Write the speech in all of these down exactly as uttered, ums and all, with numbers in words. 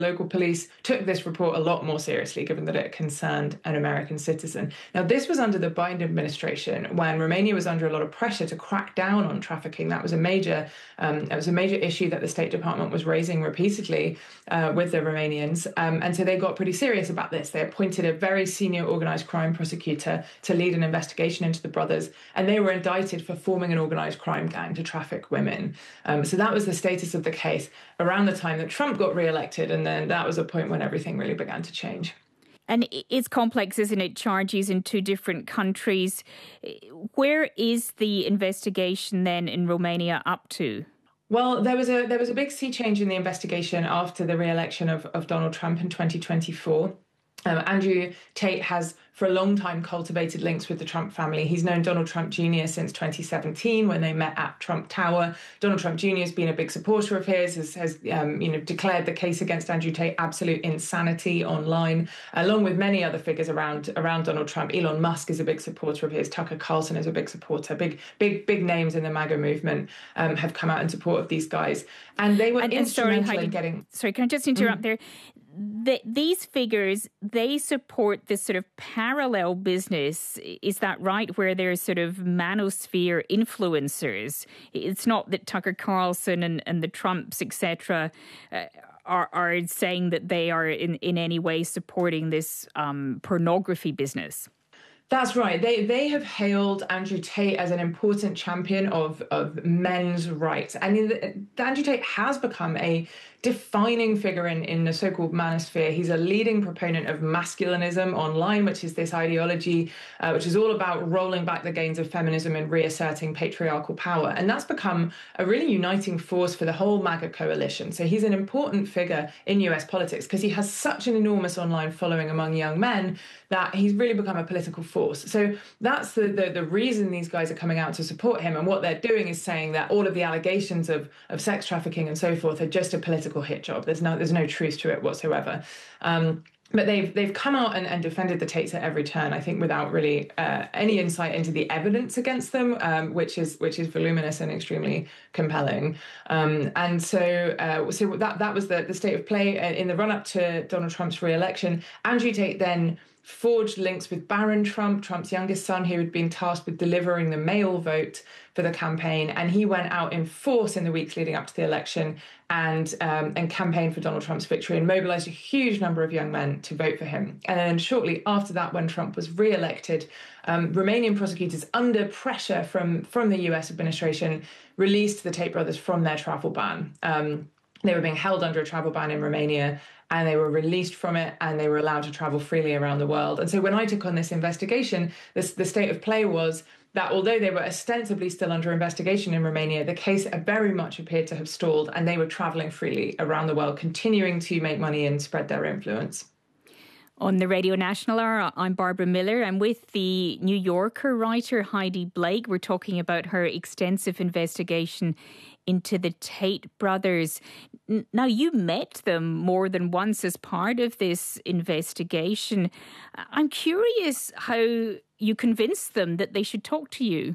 Local police took this report a lot more seriously, given that it concerned an American citizen. Now, this was under the Biden administration, when Romania was under a lot of pressure to crack down on trafficking. That was a major, um, it was a major issue that the State Department was raising repeatedly uh, with the Romanians, um, and so they got pretty serious about this. They appointed a very senior organized crime prosecutor to lead an investigation into the brothers, and they were indicted for forming an organized crime gang to traffic women. Um, so that was the status of the case around the time that Trump got reelected, and then that was a point when everything really began to change. And it's complex, isn't it? Charges in two different countries. Where is the investigation then in Romania up to? Well, there was a there was a big sea change in the investigation after the re-election of, of Donald Trump in twenty twenty-four. Um, Andrew Tate has for a long time cultivated links with the Trump family. He's known Donald Trump Junior since twenty seventeen, when they met at Trump Tower. Donald Trump Junior has been a big supporter of his, has, has um, you know, declared the case against Andrew Tate absolute insanity online, along with many other figures around around Donald Trump. Elon Musk is a big supporter of his. Tucker Carlson is a big supporter. Big, big, big names in the MAGA movement um, have come out in support of these guys. And they were and, instrumental and sorry, Heidi, in getting... Sorry, can I just interrupt mm. there? The, these figures, they support this sort of parallel business, is that right, where there's sort of manosphere influencers? It's not that Tucker Carlson and, and the Trumps, et cetera, uh, are, are saying that they are in, in any way supporting this um, pornography business. That's right. They they have hailed Andrew Tate as an important champion of, of men's rights. And in the, Andrew Tate has become a defining figure in, in the so-called manosphere. He's a leading proponent of masculinism online, which is this ideology uh, which is all about rolling back the gains of feminism and reasserting patriarchal power. And that's become a really uniting force for the whole MAGA coalition. So he's an important figure in U S politics because he has such an enormous online following among young men that he's really become a political force. So that's the, the, the reason these guys are coming out to support him. And what they're doing is saying that all of the allegations of, of sex trafficking and so forth are just a political hit job. There's no there's no truth to it whatsoever. Um, but they've they've come out and, and defended the Tates at every turn, I think, without really uh, any insight into the evidence against them, um, which is which is voluminous and extremely compelling. Um, and so uh, so that that was the, the state of play in the run up to Donald Trump's re-election. Andrew Tate then forged links with Barron Trump, Trump's youngest son, who had been tasked with delivering the mail vote for the campaign. And he went out in force in the weeks leading up to the election and um, and campaigned for Donald Trump's victory and mobilized a huge number of young men to vote for him. And then shortly after that, when Trump was re-elected, um, Romanian prosecutors, under pressure from, from the U S administration, released the Tate brothers from their travel ban. Um, they were being held under a travel ban in Romania, and they were released from it, and they were allowed to travel freely around the world. And so when I took on this investigation, this, the state of play was that although they were ostensibly still under investigation in Romania, the case very much appeared to have stalled, and they were traveling freely around the world, continuing to make money and spread their influence. On the Radio National Hour, I'm Barbara Miller. I'm with the New Yorker writer Heidi Blake. We're talking about her extensive investigation into the Tate brothers. Now, you met them more than once as part of this investigation. I'm curious how you convinced them that they should talk to you.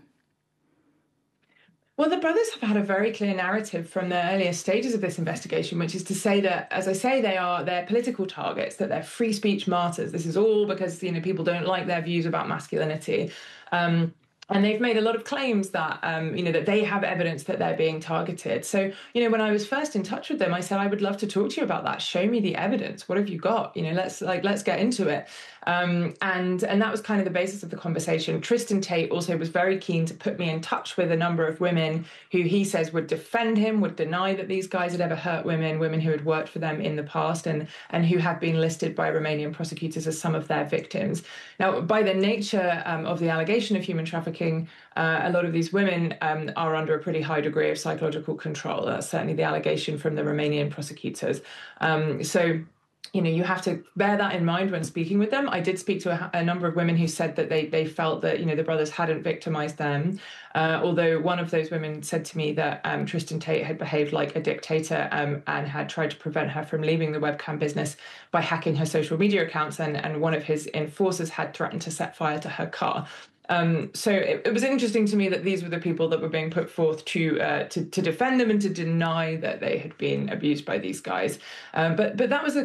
Well, the brothers have had a very clear narrative from the earliest stages of this investigation, which is to say that, as I say, they are they're political targets, that they're free speech martyrs. This is all because, you know, people don't like their views about masculinity. Um, And they've made a lot of claims that, um, you know, that they have evidence that they're being targeted. So, you know, when I was first in touch with them, I said, I would love to talk to you about that. Show me the evidence. What have you got? You know, let's like, let's get into it. Um, and and that was kind of the basis of the conversation. Tristan Tate also was very keen to put me in touch with a number of women who he says would defend him, would deny that these guys had ever hurt women, women who had worked for them in the past and, and who had been listed by Romanian prosecutors as some of their victims. Now, by the nature um, of the allegation of human trafficking, uh, a lot of these women um, are under a pretty high degree of psychological control. That's certainly the allegation from the Romanian prosecutors. Um, so, you know, you have to bear that in mind when speaking with them. I did speak to a, a number of women who said that they they felt that, you know, the brothers hadn't victimized them. Uh, although one of those women said to me that um, Tristan Tate had behaved like a dictator um, and had tried to prevent her from leaving the webcam business by hacking her social media accounts. And, and one of his enforcers had threatened to set fire to her car. Um, so it, it was interesting to me that these were the people that were being put forth to uh, to, to defend them and to deny that they had been abused by these guys. Um, but but that was the